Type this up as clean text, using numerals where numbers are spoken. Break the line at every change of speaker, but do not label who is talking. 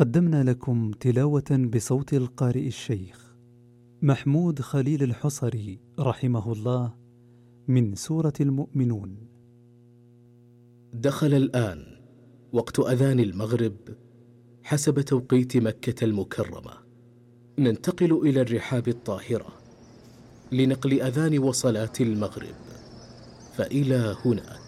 قدمنا لكم تلاوة بصوت القارئ الشيخ محمود خليل الحصري رحمه الله من سورة المؤمنون.
دخل الآن وقت أذان المغرب حسب توقيت مكة المكرمة. ننتقل إلى الرحاب الطاهرة لنقل أذان وصلاة المغرب، فإلى هناك.